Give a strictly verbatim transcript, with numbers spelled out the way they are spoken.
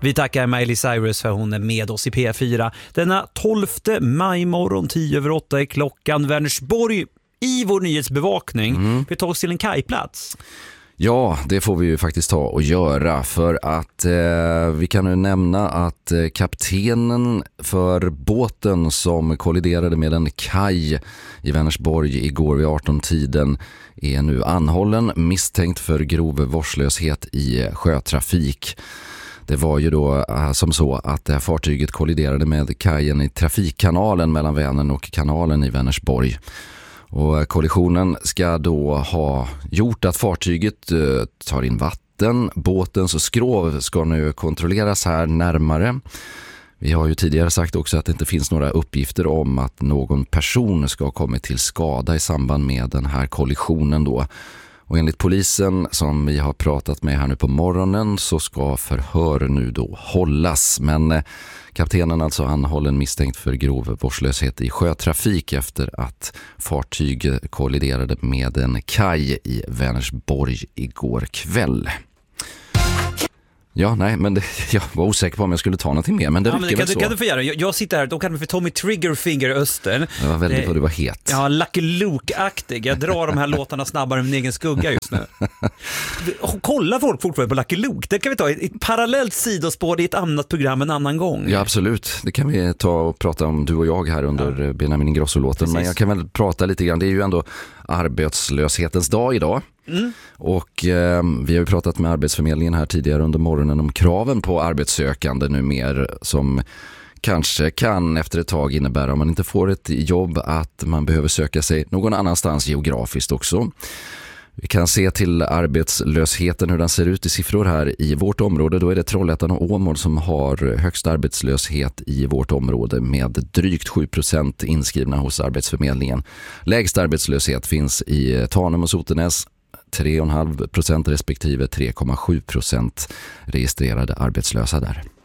Vi tackar Miley Cyrus för hon är med oss i P fyra. Denna tolfte maj morgon, tio över åtta är klockan. Vänersborg i vår nyhetsbevakning. Mm. Vi tar oss till en kajplats. Ja, det får vi ju faktiskt ta och göra, för att eh, vi kan nu nämna att eh, kaptenen för båten som kolliderade med en kaj i Vänersborg igår vid arton-tiden är nu anhållen misstänkt för grov vårdslöshet i sjötrafik. Det var ju då äh, som så att det här fartyget kolliderade med kajen i trafikkanalen mellan Vänern och kanalen i Vänersborg. Och kollisionen ska då ha gjort att fartyget eh, tar in vatten. Båtens skrov ska nu kontrolleras här närmare. Vi har ju tidigare sagt också att det inte finns några uppgifter om att någon person ska ha kommit till skada i samband med den här kollisionen då. Och enligt polisen som vi har pratat med här nu på morgonen så ska förhör nu då hållas. Men eh, kaptenen alltså anhållen misstänkt för grov vårdslöshet i sjötrafik efter att fartyg kolliderade med en kaj i Vänersborg igår kväll. Ja, nej, men det, jag var osäker på om jag skulle ta någonting mer, men det ja, men det kan, väl så. Kan du få göra? Jag, jag sitter här, då kan du för Tommy Triggerfinger Öster. Det var väldigt vad du var het. Ja, Lucky Luke-aktig. Jag drar de här låtarna snabbare än min egen skugga just nu. Kolla folk fortfarande på Lucky Luke. Det kan vi ta i ett parallellt sidospår i ett annat program en annan gång. Ja, absolut. Det kan vi ta och prata om, du och jag här under ja. Benjamin Ingrosso-låten. Men jag kan väl prata lite grann. Det är ju ändå arbetslöshetens dag idag. Mm. Och eh, vi har ju pratat med Arbetsförmedlingen här tidigare under morgonen om kraven på arbetssökande nu mer som kanske kan efter ett tag innebära om man inte får ett jobb att man behöver söka sig någon annanstans geografiskt också. Vi kan se till arbetslösheten hur den ser ut i siffror här i vårt område. Då är det Trollhättan och Åmål som har högst arbetslöshet i vårt område med drygt sju procent inskrivna hos Arbetsförmedlingen. Lägst arbetslöshet finns i Tanum och Sotenäs, tre komma fem procent respektive tre komma sju procent registrerade arbetslösa där.